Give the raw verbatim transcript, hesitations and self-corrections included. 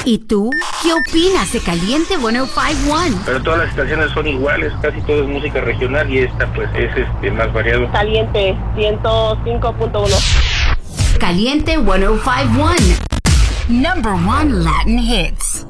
¿Y tú? ¿Qué opinas de Caliente ciento cinco punto uno? Pero todas las estaciones son iguales, casi todo es música regional y esta pues es este más variado. Caliente ciento cinco punto uno. Caliente ciento cinco punto uno. Number one Latin hits.